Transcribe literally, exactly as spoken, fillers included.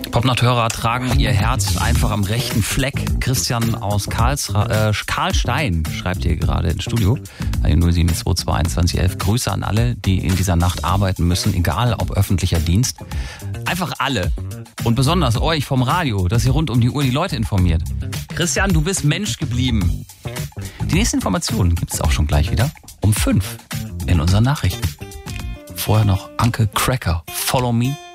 Popnacht-Hörer tragen ihr Herz einfach am rechten Fleck. Christian aus Karlsra- äh, Karlstein schreibt hier gerade ins Studio. null sieben zwei zwei einundzwanzig elf. Grüße an alle, die in dieser Nacht arbeiten müssen, egal ob öffentlicher Dienst. Einfach alle. Und besonders euch vom Radio, dass ihr rund um die Uhr die Leute informiert. Christian, du bist Mensch geblieben. Die nächsten Informationen gibt es auch schon gleich wieder um fünf in unseren Nachrichten. Vorher noch Anke Cracker. Follow Me.